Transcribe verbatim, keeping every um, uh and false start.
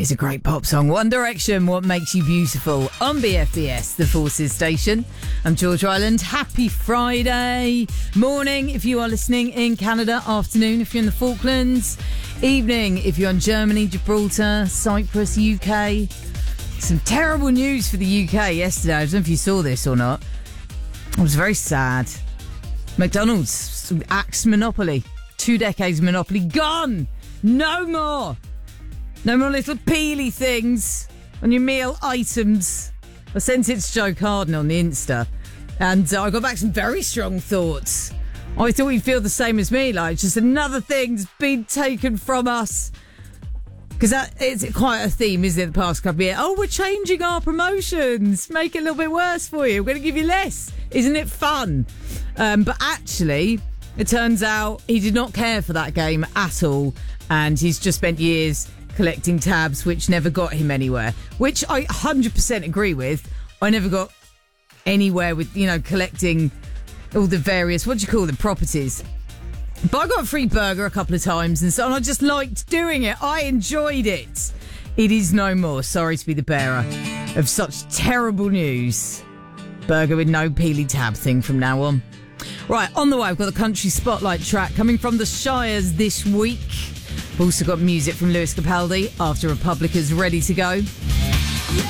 is a great pop song. One Direction, What Makes You Beautiful, on B F B S, the Forces station. I'm George Ryland. Happy Friday morning if you are listening in Canada, afternoon if you're in the Falklands, evening if you're in Germany, Gibraltar, Cyprus, U K. Some terrible news for the U K yesterday. I don't know if you saw this or not. It was very sad. McDonald's axed Monopoly. Two decades of Monopoly gone. No more. No more little peely things on your meal items. I sent it to Joe Carden on the Insta, and uh, I got back some very strong thoughts. I thought he'd feel the same as me, like just another thing's been taken from us. Because that it's quite a theme, isn't it, the past couple of years? Oh, we're changing our promotions. Make it a little bit worse for you. We're going to give you less. Isn't it fun? Um, but actually, it turns out he did not care for that game at all. And he's just spent years collecting tabs, which never got him anywhere. Which I one hundred percent agree with. I never got anywhere with, you know, collecting all the various, what do you call them, properties. But I got a free burger a couple of times and so on. I just liked doing it. I enjoyed it. It is no more. Sorry to be the bearer of such terrible news. Burger with no peely tab thing from now on. Right, on the way, I've got the country spotlight track coming from the Shires this week. We've also got music from Lewis Capaldi after Republica's Ready to Go.